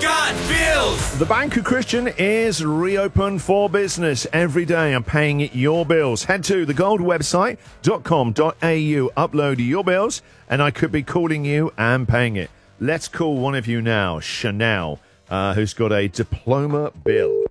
got bills! The Bank of Christian is reopened for business every day and paying your bills. Head to thegoldwebsite.com.au, upload your bills, and I could be calling you and paying it. Let's call one of you now, Chanel, who's got a diploma bill.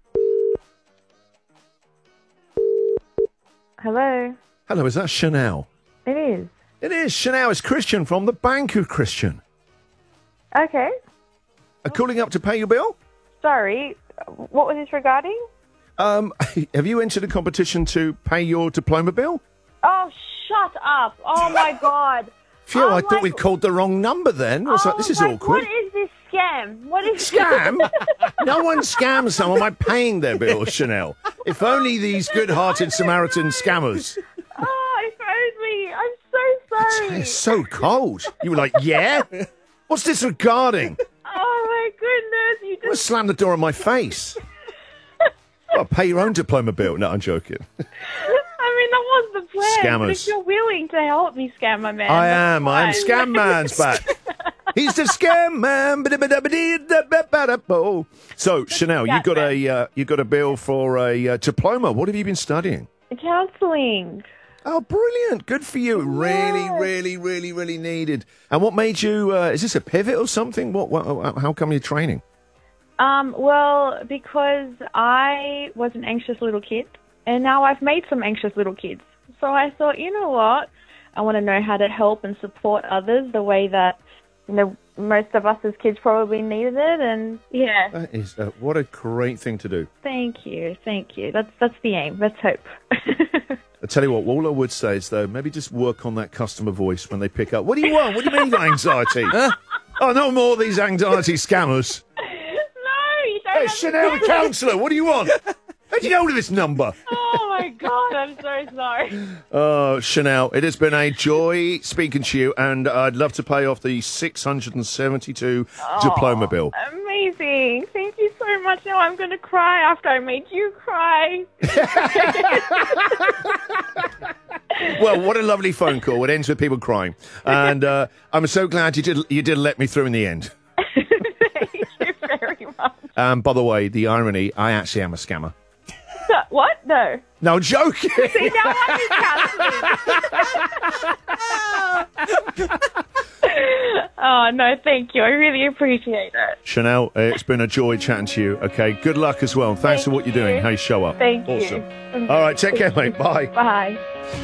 Hello. Hello, is that Chanel? It is. It is. Chanel, it's Christian from the Bank of Christian. Okay. Calling up to pay your bill? Sorry. What was this regarding? Have you entered a competition to pay your diploma bill? Oh, shut up. Oh, my God. Phew, I thought we'd called the wrong number then. This is awkward. What is this scam? What is Scam? No one scams someone by paying their bill, Chanel. If only these good-hearted Samaritan scammers. Oh, if only. I'm so sorry. It's so cold. You were like, yeah? What's this regarding? Oh, my goodness. You I'm going to just... slam the door in my face. I'll pay your own diploma bill. No, I'm joking. I mean, that was the plan. Scammers. But if you're willing to help me scam my man, I that's am. I'm fine. Scam Man's back. He's the Scam Man. So, Chanel, you got a bill for a diploma. What have you been studying? Counselling. Oh, brilliant. Good for you. Really, really, really, really needed. And what made you, is this a pivot or something? How come you're training? Well, because I was an anxious little kid, and now I've made some anxious little kids. So I thought, you know what? I want to know how to help and support others the way that, most of us as kids probably needed it, and yeah. That is, what a great thing to do. Thank you. That's the aim. Let's hope. I tell you what, all I would say is, though, maybe just work on that customer voice when they pick up. What do you want? What do you mean by anxiety? Huh? Oh, no more of these anxiety scammers. No, you don't. Hey, Chanel, the counsellor, what do you want? How do you know this number? Oh, my God, I'm so sorry. Oh, Chanel, it has been a joy speaking to you, and I'd love to pay off the 672 diploma bill. Amazing. Thank you so much. Now I'm going to cry after I made you cry. Well, what a lovely phone call. It ends with people crying. And I'm so glad you did let me through in the end. Thank you very much. By the way, the irony, I actually am a scammer. What? No. No, I'm joking. See, now I'm counselling. Oh, no, thank you. I really appreciate it. Chanel, it's been a joy chatting to you. Okay, good luck as well. Thanks for what you're doing. How you show up. Thank you. Awesome. All right, take care, mate. Bye. Bye.